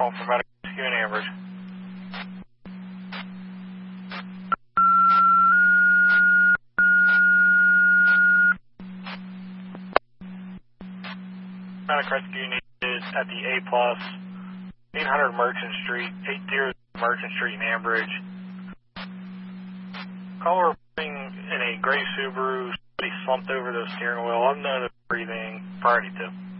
Calling for medical rescue in Ambridge. Medical rescue needed at the A plus 800 Merchant Street, 80 Merchant Street in Ambridge. Caller reporting in a gray Subaru, somebody slumped over the steering wheel, unknown of breathing, priority 2.